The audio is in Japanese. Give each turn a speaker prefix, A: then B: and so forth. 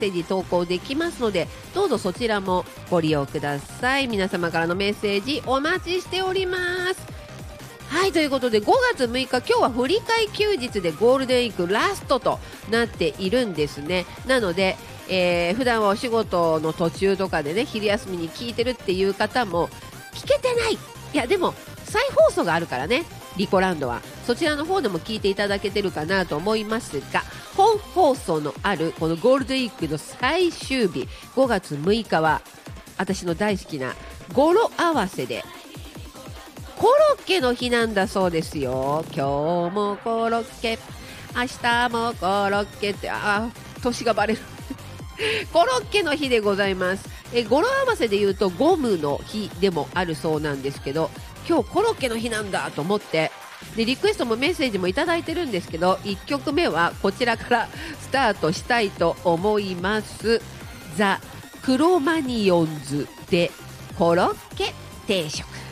A: セージ投稿できますので、どうぞそちらもご利用ください。皆様からのメッセージお待ちしております。はい、ということで5月6日、今日は振り替え休日でゴールデンウィークラストとなっているんですね。なので、普段はお仕事の途中とかでね、昼休みに聞いてるっていう方も聞けてない、いやでも再放送があるからね、リコランドはそちらの方でも聞いていただけてるかなと思いますが、本放送のあるこのゴールデンウィークの最終日5月6日は私の大好きな語呂合わせでコロッケの日なんだそうですよ。今日もコロッケ、明日もコロッケって、年がバレるコロッケの日でございます。語呂合わせで言うとゴムの日でもあるそうなんですけど、今日コロッケの日なんだと思って、でリクエストもメッセージもいただいてるんですけど、1曲目はこちらからスタートしたいと思います。ザ・クロマニヨンズでコロッケ定食。